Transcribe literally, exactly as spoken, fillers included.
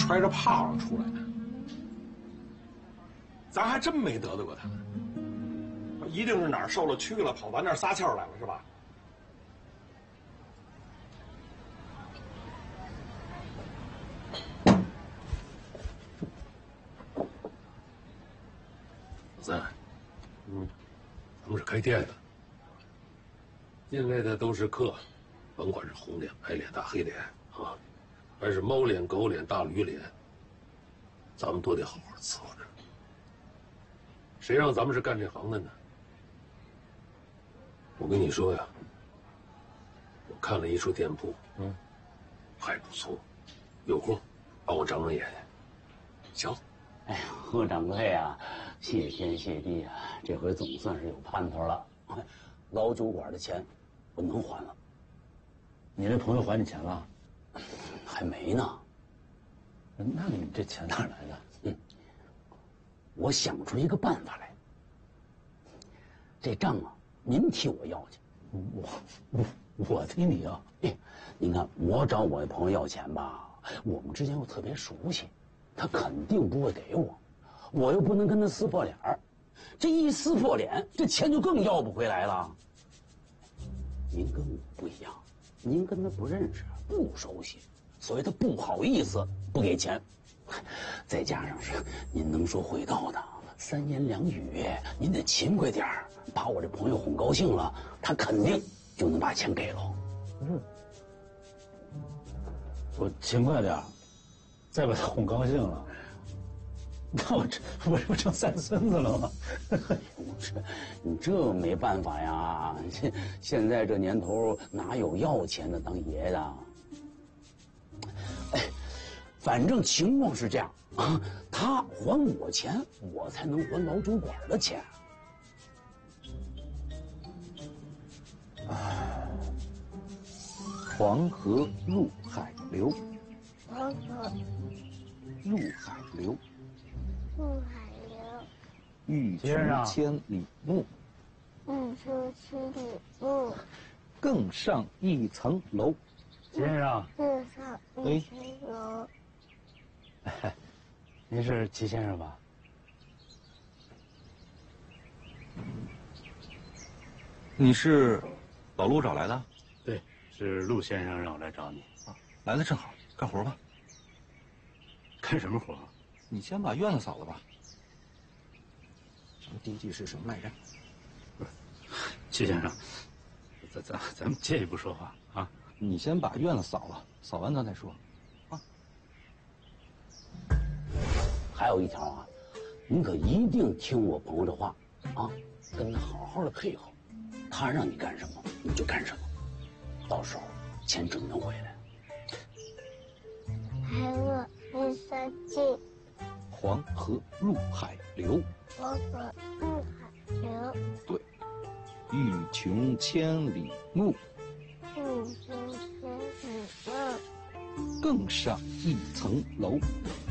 揣着炮仗出来的，咱还真没得罪过他。一定是哪儿受了屈了，跑咱这儿撒气儿来了，是吧？ 老三，嗯，咱们是开店的，进来的都是客，甭管是红脸、白脸、大黑脸啊，还是猫脸、狗脸、大驴脸，咱们都得好好伺候着。谁让咱们是干这行的呢？我跟你说呀，我看了一处店铺，嗯，还不错，有空帮我长长眼睛。行。 哎呀，贺掌柜啊，谢天谢地啊，这回总算是有盼头了。老酒馆的钱我能还了。 你那朋友还你钱了？ 还没呢。 那你这钱哪来的？ 嗯，我想出一个办法来。这账啊，您替我要去。 我我我替你要？ 哎，您看我找我朋友要钱吧，我们之间又特别熟悉，他肯定不会给我，我又不能跟他撕破脸儿，这一撕破脸，这钱就更要不回来了。您跟我不一样，您跟他不认识，不熟悉，所以他不好意思不给钱。再加上是您能说会道的，三言两语您得勤快点儿，把我这朋友哄高兴了，他肯定就能把钱给了。 嗯，我勤快点儿，再把他哄高兴了，那我这我这不成三孙子了吗？ 这你这没办法呀，现现在这年头哪有要钱的当爷的？哎，反正情况是这样啊，他还我钱，我才能还老酒馆的钱。 黄河入海流， 黄河入海流， 入海流， 欲穷千里目， 欲穷千里目， 更上一层楼。 先生， 更上一层楼。 哎，您是齐先生吧？ 你是老陆找来的？ 对，是陆先生让我来找你。 啊，来的正好，干活吧。 干什么活？ 你先把院子扫了吧。 什么第一句是什么来着？ 齐先生，咱咱咱们借一步说话啊。 你先把院子扫了，扫完咱再说。啊。 还有一条啊，您可一定听我朋友的话啊，跟他好好的配合。他让你干什么你就干什么，到时候钱准能回来。 海落日三尽， 黄河入海流， 黄河入海流。 对，欲穷千里目， 欲穷千里目， 更上一层楼。